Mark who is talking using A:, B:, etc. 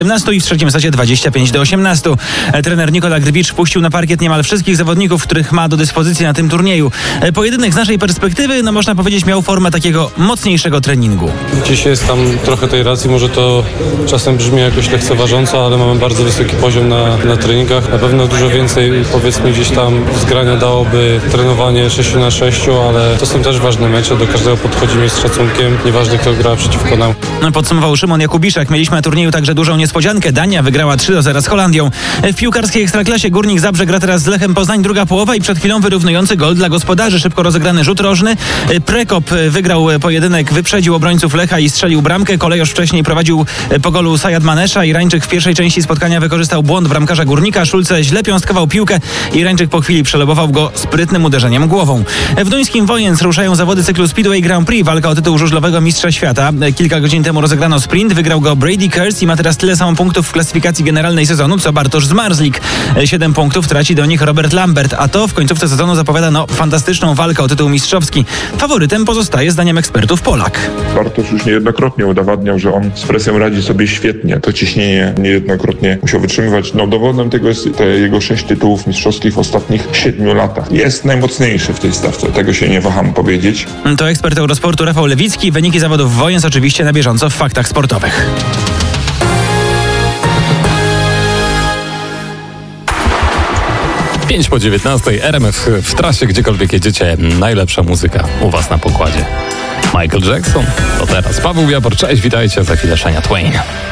A: 17 i w trzecim secie 25-18. Trener Nikola Grbić puścił na parkiet niemal wszystkich zawodników, których ma do dyspozycji na tym turnieju. Pojedynek z naszej perspektywy, można powiedzieć, miał formę takiego mocniejszego treningu.
B: Dziś jest tam trochę tej racji, może to czasem brzmi jakoś lekceważąco, ale mamy bardzo wysoki poziom na treningach. Na pewno dużo więcej, powiedzmy, gdzieś tam zgrania dałoby trenowanie 6-6, ale to są też ważne mecze, do każdego podchodzimy z szacunkiem, nieważne kto gra przeciwko nam.
A: Podsumował Szymon Jakubiszak. Mieliśmy na turnieju także dużą niespodziankę. Dania wygrała 3-0 z Holandią. W piłkarskiej ekstraklasie Górnik Zabrze gra teraz z Lechem Poznań, druga połowa i przed chwilą wyrównujący gol dla gospodarzy. Szybko rozegrany rzut rożny. Prekop wygrał pojedynek, wyprzedził obrońców Lecha i strzelił bramkę. Kolejorz wcześniej prowadził po golu Sajad Manesza. Irańczyk w pierwszej części spotkania wykorzystał błąd bramkarza Górnika. Szulce źle piąstkował piłkę. Irańczyk po chwili przelobował go sprytnym uderzeniem głową. W duńskim Wojens ruszają zawody cyklu Speedway Grand Prix. Walka o tytuł żużlowego mistrza świata. Kilka godzin temu rozegrano sprint. Wygrał go Brady Kearse i ma teraz tyle samo punktów w klasyfikacji generalnej sezonu, co Bartosz Zmarzlik. 7 punktów traci do nich Robert Lambert, a to w końcówce sezonu zapowiada fantastyczną walkę o tytuł mistrzowski. Faworytem pozostaje, zdaniem ekspertów, Polak.
C: Bartosz już niejednokrotnie udowadniał, że on z presją radzi sobie świetnie. To ciśnienie niejednokrotnie musiał wytrzymywać. Dowodem tego jest te jego 6 tytułów mistrzowskich w ostatnich 7 latach. Jest najmocniejszy w tej stawce, tego się nie waham powiedzieć.
A: To ekspert Eurosportu Rafał Lewicki. Wyniki zawodów Wojens oczywiście na bieżąco w Faktach Sportowych.
D: 5:19, RMF w trasie, gdziekolwiek jedziecie, najlepsza muzyka u was na pokładzie. Michael Jackson, to teraz Paweł Jabor, cześć, witajcie, za chwilę Shania Twain.